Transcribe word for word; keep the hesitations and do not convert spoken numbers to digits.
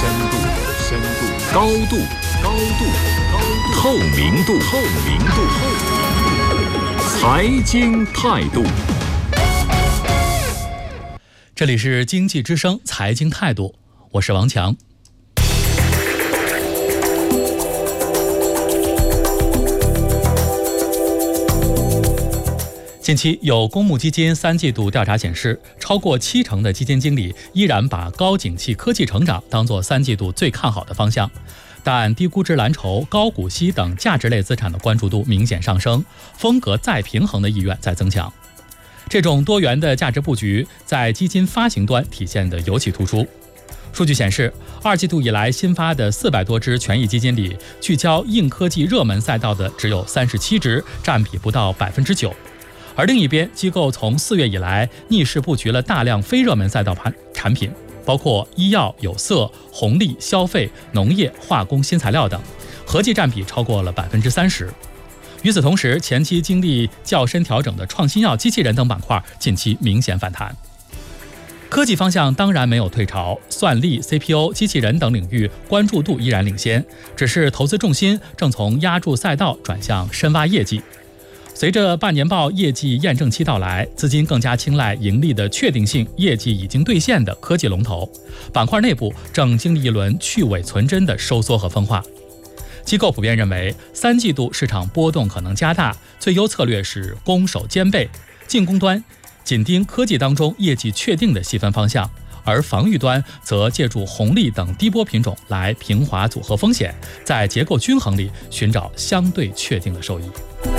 深度，深度，高度，高度，高度，透明度，透明度，透明度，财经态度。 这里是经济之声财经态度，我是王强。近期有公募基金三季度调查显示，超过七成的基金经理依然把高景气科技成长当作三季度最看好的方向，但低估值蓝筹、高股息等价值类资产的关注度明显上升，风格再平衡的意愿在增强。这种多元的价值布局在基金发行端体现得尤其突出。数据显示，二季度以来新发的四百多只权益基金里，聚焦硬科技热门赛道的只有三十七只，占比不到百分之九。而另一边，机构从四月以来逆势布局了大量非热门赛道产品，包括医药、有色、红利、消费、农业、化工、新材料等，合计占比超过了百分之三十。与此同时，前期经历较深调整的创新药、机器人等板块近期明显反弹。科技方向当然没有退潮，算力、C P U、机器人等领域关注度依然领先，只是投资重心正从压住赛道转向深挖业绩。随着半年报业绩验证期到来，资金更加青睐盈利的确定性、业绩已经兑现的科技龙头板块，内部正经历一轮去伪存真的收缩和分化。机构普遍认为，三季度市场波动可能加大，最优策略是攻守兼备，进攻端紧盯科技当中业绩确定的细分方向，而防御端则借助红利等低波品种来平滑组合风险，在结构均衡里寻找相对确定的收益。